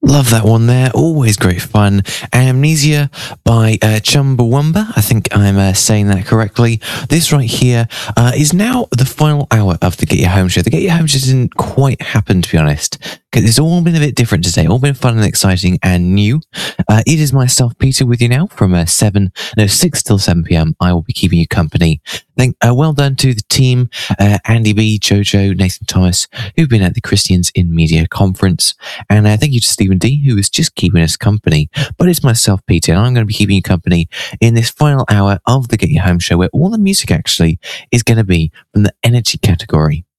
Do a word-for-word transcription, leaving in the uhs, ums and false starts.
Love that one there. Always great fun. Amnesia by uh, Chumbawamba. I think I'm uh, saying that correctly. This right here uh, is now the final hour of the Get Your Home show. The Get Your Home show didn't quite happen, to be honest, because it's all been a bit different today. All been fun and exciting and new. Uh, it is myself, Peter, with you now from uh, seven, no six till seven p.m. I will be keeping you company. Thank, uh, well done to the team, uh, Andy B, Jojo, Nathan Thomas, who've been at the Christians in Media conference, and uh, thank you to Stephen D, who is just keeping us company. But it's myself, Peter, and I'm going to be keeping you company in this final hour of the Get Your Home show, where all the music actually is going to be from the energy category.